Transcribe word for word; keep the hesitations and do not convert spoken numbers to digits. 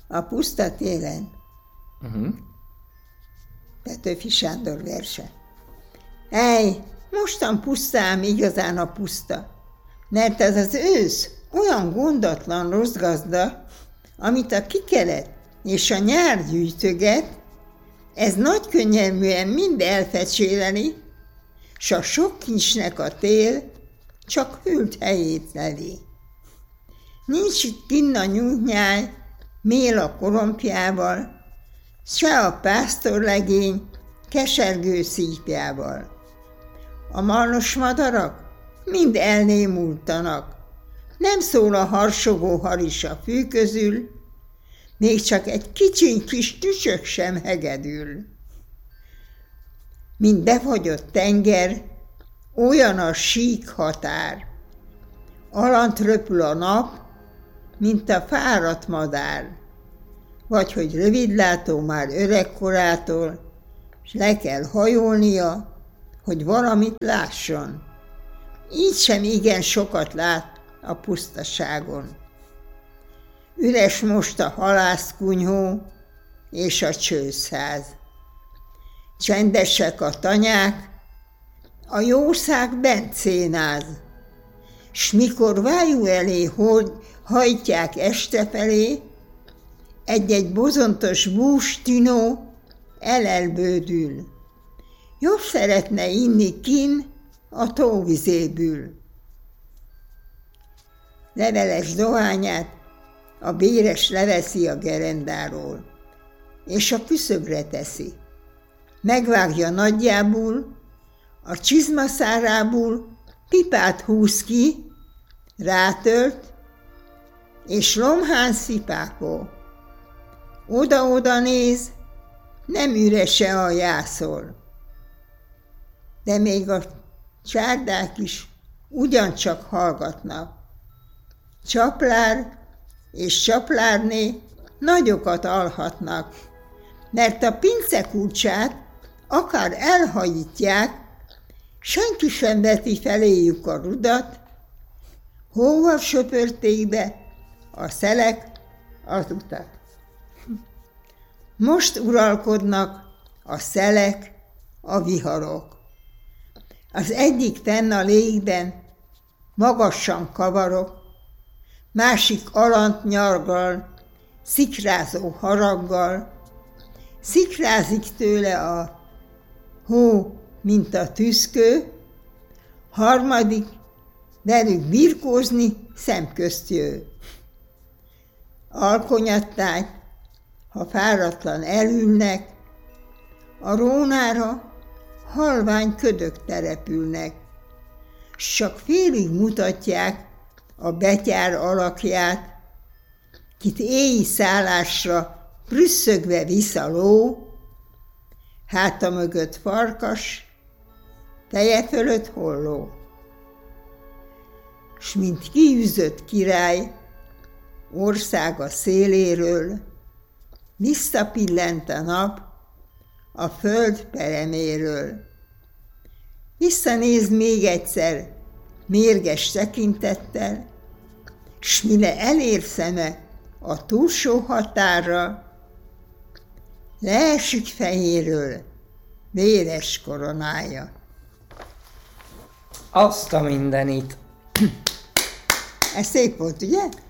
A puszta télen. Uh-huh. Petőfi Sándor verse. Ej, mostan pusztám igazán a puszta, mert ez az ősz olyan gondatlan rossz gazda, amit a kikelet és a nyár gyűjtöget, ez nagy könnyelműen mind elfecséreli, s a sok kincsnek a tél csak hűlt helyét leli. Nincs itt kinn a nyújtnyáj, mél a korompjával, se a pásztorlegény kesergő szípjával. A marnos madarak mind elnémultanak, nem szól a harsogó haris a fű közül, még csak egy kicsiny kis tücsök sem hegedül. Mint befagyott tenger, olyan a sík határ. Alant röpül a nap, mint a fáradt madár. Vagy hogy rövidlátó már öregkorától, s le kell hajolnia, hogy valamit lásson. Így sem igen sokat lát a pusztaságon. Üres most a halászkunyhó és a csőszház. Csendesek a tanyák, a jószág bent szénáz, s mikor vájú elé hogy hajtják este felé, egy-egy bozontos bús tinó elelbődül. Jobb szeretne inni kin a tóvizéből. Leveles dohányát a béres leveszi a gerendáról, és a küszöbre teszi. Megvágja nagyjából, a csizmaszárából pipát húz ki, rátölt, és lomhán szipákol. Oda-oda néz, nem ürese a jászol. De még a csárdák is ugyancsak hallgatnak. Csaplár és csaplárné nagyokat alhatnak, mert a pincekulcsát akár elhajítják, senki sem veti feléjük a rudat, hóval söpörték be a szelek az utat. Most uralkodnak a szelek, a viharok. Az egyik fenn a légben magasan kavarok, másik alant nyargal, szikrázó haraggal, szikrázik tőle a hó, mint a tüszkő, harmadik velük birkózni szemközt jő. Alkonyattágy, ha fáradtlan elülnek, a rónára halvány ködök települnek, s csak félig mutatják a betyár alakját, kit éji szállásra prüsszögve visz a ló, háta mögött farkas, feje fölött holló. S mint kiűzött király, országa széléről, visszapillent a nap a föld pereméről. Visszanéz még egyszer mérges tekintettel, s mire elér szeme a túlsó határra, leesik fejéről véres koronája. Azt a mindenit! Ez szép volt, ugye?